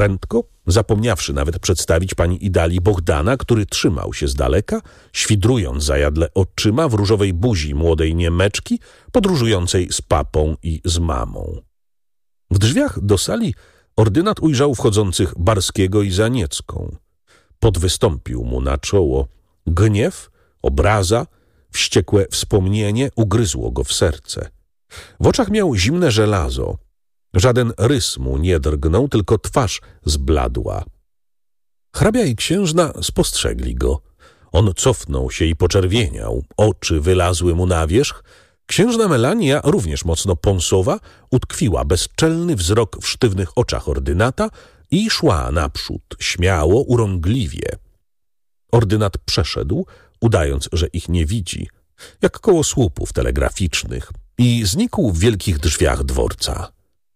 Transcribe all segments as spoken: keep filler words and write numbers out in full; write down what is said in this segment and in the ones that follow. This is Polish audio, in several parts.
Prędko, zapomniawszy nawet przedstawić pani Idalii Bohdana, który trzymał się z daleka, świdrując zajadle oczyma w różowej buzi młodej Niemeczki, podróżującej z papą i z mamą. W drzwiach do sali ordynat ujrzał wchodzących Barskiego i Zaniecką. Podwystąpił mu na czoło. Gniew, obraza, wściekłe wspomnienie ugryzło go w serce. W oczach miał zimne żelazo. Żaden rys mu nie drgnął, tylko twarz zbladła. Hrabia i księżna spostrzegli go. On cofnął się i poczerwieniał. Oczy wylazły mu na wierzch. Księżna Melania, również mocno pąsowa, utkwiła bezczelny wzrok w sztywnych oczach ordynata i szła naprzód, śmiało, urągliwie. Ordynat przeszedł, udając, że ich nie widzi, jak koło słupów telegraficznych, i znikł w wielkich drzwiach dworca.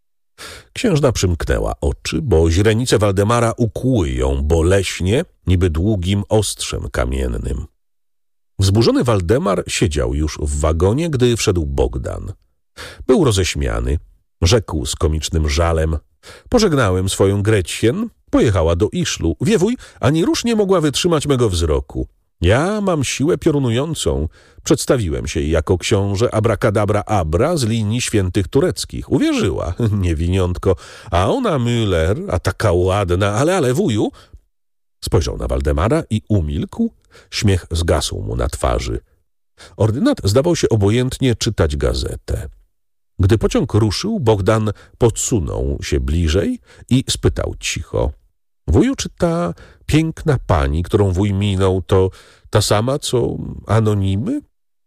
Księżna przymknęła oczy, bo źrenice Waldemara ukłuły ją boleśnie, niby długim ostrzem kamiennym. Wzburzony Waldemar siedział już w wagonie, gdy wszedł Bogdan. Był roześmiany, rzekł z komicznym żalem: pożegnałem swoją Gretchen, pojechała do Iszlu. Wiewuj, ani róż nie mogła wytrzymać mego wzroku. Ja mam siłę piorunującą. Przedstawiłem się jej jako książę Abracadabra Abra z linii świętych tureckich. Uwierzyła, niewiniątko. A ona Müller, a taka ładna, ale, ale wuju... Spojrzał na Waldemara i umilkł. Śmiech zgasł mu na twarzy. Ordynat zdawał się obojętnie czytać gazetę. Gdy pociąg ruszył, Bogdan podsunął się bliżej i spytał cicho: wuju, czy ta piękna pani, którą wuj minął, to ta sama, co anonimy?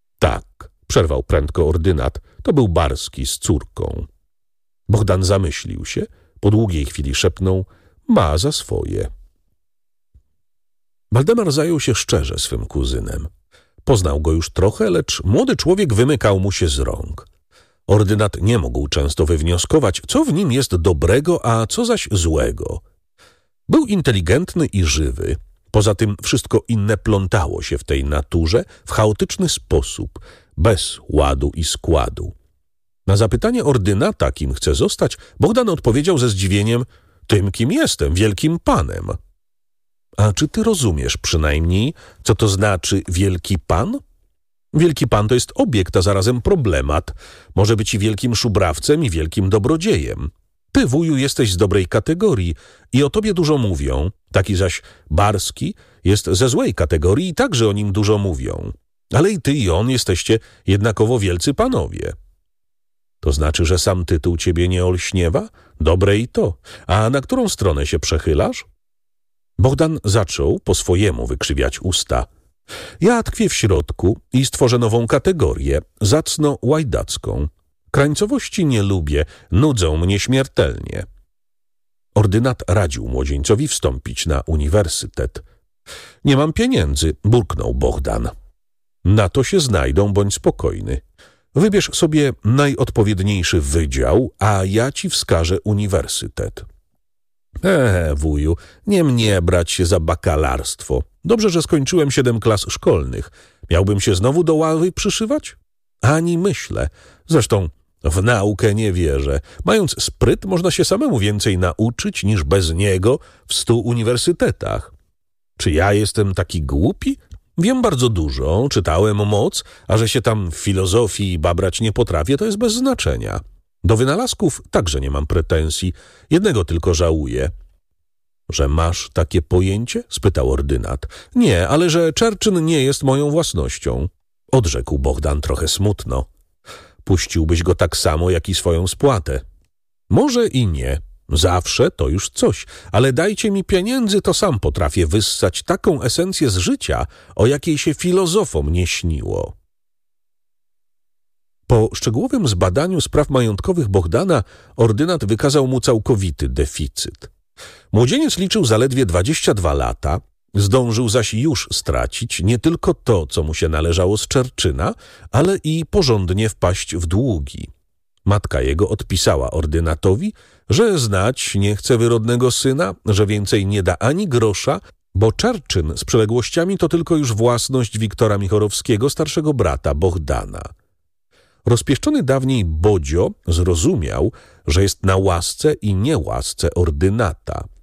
Tak, przerwał prędko ordynat. To był Barski z córką. Bogdan zamyślił się, po długiej chwili szepnął: ma za swoje. Waldemar zajął się szczerze swym kuzynem. Poznał go już trochę, lecz młody człowiek wymykał mu się z rąk. Ordynat nie mógł często wywnioskować, co w nim jest dobrego, a co zaś złego. Był inteligentny i żywy. Poza tym wszystko inne plątało się w tej naturze w chaotyczny sposób, bez ładu i składu. Na zapytanie ordynata, kim chce zostać, Bogdan odpowiedział ze zdziwieniem: tym, kim jestem, wielkim panem. A czy ty rozumiesz przynajmniej, co to znaczy wielki pan? Wielki pan to jest obiekt, a zarazem problemat. Może być i wielkim szubrawcem, i wielkim dobrodziejem. Ty, wuju, jesteś z dobrej kategorii i o tobie dużo mówią. Taki zaś Barski jest ze złej kategorii i także o nim dużo mówią. Ale i ty i on jesteście jednakowo wielcy panowie. To znaczy, że sam tytuł ciebie nie olśniewa? Dobre i to. A na którą stronę się przechylasz? Bogdan zaczął po swojemu wykrzywiać usta. Ja tkwię w środku i stworzę nową kategorię, zacno-łajdacką. Krańcowości nie lubię, nudzą mnie śmiertelnie. Ordynat radził młodzieńcowi wstąpić na uniwersytet. Nie mam pieniędzy, burknął Bogdan. Na to się znajdą, bądź spokojny. Wybierz sobie najodpowiedniejszy wydział, a ja ci wskażę uniwersytet. Eee, wuju, nie mnie brać się za bakalarstwo. Dobrze, że skończyłem siedem klas szkolnych. Miałbym się znowu do ławy przyszywać? Ani myślę. Zresztą w naukę nie wierzę. Mając spryt, można się samemu więcej nauczyć niż bez niego w stu uniwersytetach. Czy ja jestem taki głupi? Wiem bardzo dużo, czytałem moc, a że się tam w filozofii babrać nie potrafię, to jest bez znaczenia. Do wynalazków także nie mam pretensji, jednego tylko żałuję. Że masz takie pojęcie? Spytał ordynat. Nie, ale że Czerczyn nie jest moją własnością. Odrzekł Bogdan trochę smutno. Puściłbyś go tak samo, jak i swoją spłatę. Może i nie. Zawsze to już coś, ale dajcie mi pieniędzy, to sam potrafię wyssać taką esencję z życia, o jakiej się filozofom nie śniło. Po szczegółowym zbadaniu spraw majątkowych Bogdana ordynat wykazał mu całkowity deficyt. Młodzieniec liczył zaledwie dwadzieścia dwa lata, zdążył zaś już stracić nie tylko to, co mu się należało z Czerczyna, ale i porządnie wpaść w długi. Matka jego odpisała ordynatowi, że znać nie chce wyrodnego syna, że więcej nie da ani grosza, bo Czerczyn z przyległościami to tylko już własność Wiktora Michorowskiego, starszego brata Bogdana. Rozpieszczony dawniej Bodzio zrozumiał, że jest na łasce i niełasce ordynata.